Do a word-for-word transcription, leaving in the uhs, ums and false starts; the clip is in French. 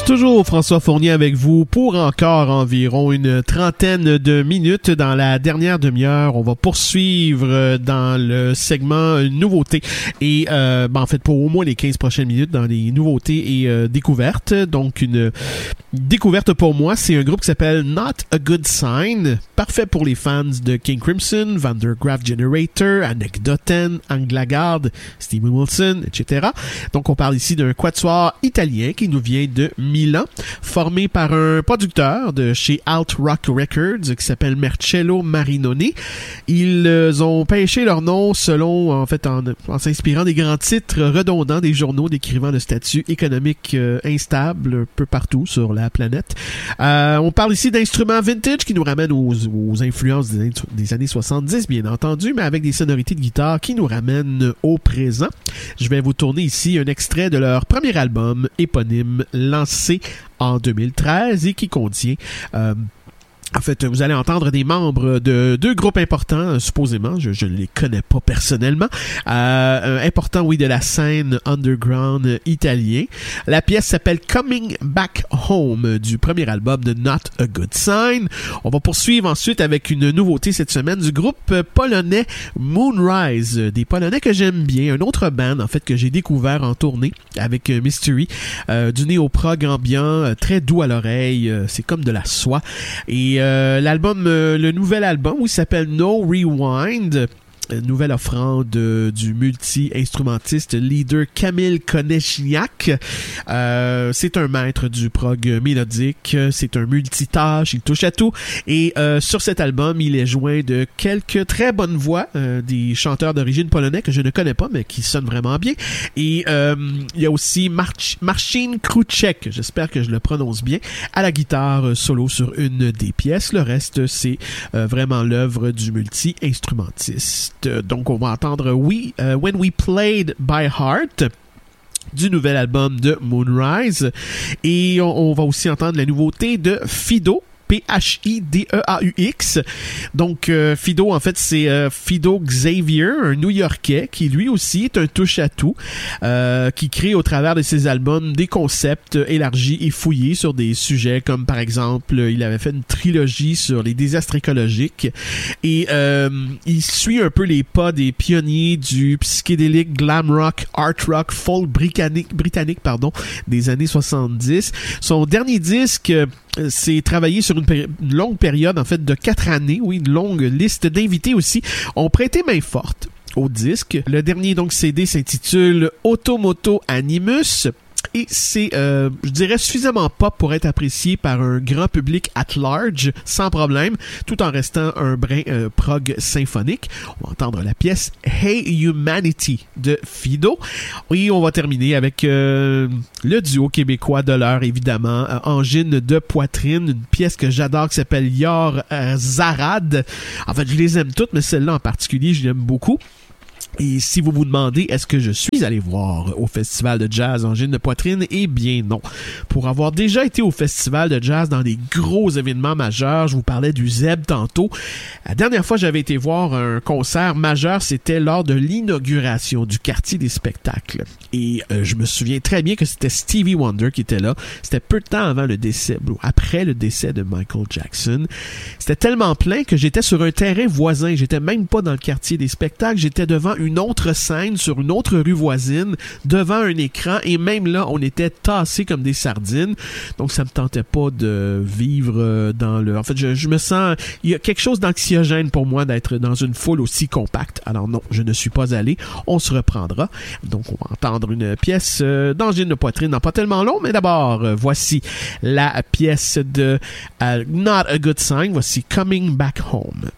Toujours François Fournier avec vous pour encore environ une trentaine de minutes. Dans la dernière demi-heure, on va poursuivre dans le segment nouveautés et euh, ben en fait pour au moins les quinze prochaines minutes dans les nouveautés et euh, découvertes. Donc une découverte pour moi, c'est un groupe qui s'appelle Not a Good Sign, parfait pour les fans de King Crimson, Vandergraaf Generator, Anecdoten, Anglagard, Steven Wilson, et cetera. Donc on parle ici d'un quatuor italien qui nous vient de Milan, formé par un producteur de chez Alt Rock Records qui s'appelle Marcello Marinoni. Ils ont pêché leur nom selon, en fait, en, en s'inspirant des grands titres redondants des journaux décrivant le statut économique euh, instable un peu partout sur la planète. Euh, on parle ici d'instruments vintage qui nous ramènent aux, aux influences des, des années soixante-dix, bien entendu, mais avec des sonorités de guitare qui nous ramènent au présent. Je vais vous tourner ici un extrait de leur premier album éponyme lancé en deux mille treize et qui contient euh, en fait, vous allez entendre des membres de deux groupes importants, supposément, je ne les connais pas personnellement, euh, importants, oui, de la scène underground italien. La pièce s'appelle Coming Back Home du premier album de Not a Good Sign. On va poursuivre ensuite avec une nouveauté cette semaine du groupe polonais Moonrise, des Polonais que j'aime bien, un autre band, en fait, que j'ai découvert en tournée avec Mystery, euh, du néo-prog ambiant, euh, très doux à l'oreille, euh, c'est comme de la soie. Et Euh, l'album, euh, le nouvel album, où il s'appelle No Rewind, nouvelle offrande euh, du multi-instrumentiste leader Kamil Konechniak. Euh, c'est un maître du prog mélodique, c'est un multitâche, il touche à tout. Et euh, sur cet album, il est joint de quelques très bonnes voix, euh, des chanteurs d'origine polonais que je ne connais pas, mais qui sonnent vraiment bien. Et euh, il y a aussi Marcin Marcin Kruczek, j'espère que je le prononce bien, à la guitare solo sur une des pièces. Le reste, c'est euh, vraiment l'œuvre du multi-instrumentiste. Donc, on va entendre We, uh, When We Played by Heart du nouvel album de Moonrise. Et on, on va aussi entendre la nouveauté de Fido. P H I D E A U X. Donc, euh, Fido, en fait, c'est euh, Fido Xavier, un New-Yorkais, qui lui aussi est un touche-à-tout, euh, qui crée au travers de ses albums des concepts élargis et fouillés sur des sujets comme, par exemple, il avait fait une trilogie sur les désastres écologiques et euh, il suit un peu les pas des pionniers du psychédélique, glam rock, art rock, folk britannique, britannique pardon, des années soixante-dix. Son dernier disque, c'est travaillé sur une, péri- une longue période, en fait, de quatre années. Oui, une longue liste d'invités aussi ont prêté main forte au disque. Le dernier, donc, C D s'intitule Automoto Animus. Et c'est, euh, je dirais, suffisamment pop pour être apprécié par un grand public at large, sans problème, tout en restant un brin euh, prog symphonique. On va entendre la pièce Hey Humanity de Fido. Et on va terminer avec euh, le duo québécois de l'heure, évidemment, euh, Angine de Poitrine, une pièce que j'adore qui s'appelle Yor euh, Zarad. En fait, je les aime toutes, mais celle-là en particulier, je l'aime beaucoup. Et si vous vous demandez, est-ce que je suis allé voir au Festival de Jazz Angine de Poitrine? Eh bien non. Pour avoir déjà été au Festival de Jazz dans des gros événements majeurs, je vous parlais du Z E B tantôt. La dernière fois que j'avais été voir un concert majeur, c'était lors de l'inauguration du quartier des spectacles. Et euh, je me souviens très bien que c'était Stevie Wonder qui était là. C'était peu de temps avant le décès, ou après le décès de Michael Jackson. C'était tellement plein que j'étais sur un terrain voisin. J'étais même pas dans le quartier des spectacles. J'étais devant une autre scène sur une autre rue voisine, devant un écran, et même là, on était tassés comme des sardines. Donc, ça me tentait pas de vivre dans le... En fait, je, je me sens... Il y a quelque chose d'anxiogène pour moi d'être dans une foule aussi compacte. Alors non, je ne suis pas allé. On se reprendra. Donc, on va entendre une pièce euh, d'Angine de Poitrine, non pas tellement long, mais d'abord, euh, voici la pièce de uh, Not a Good Sign. Voici Coming Back Home.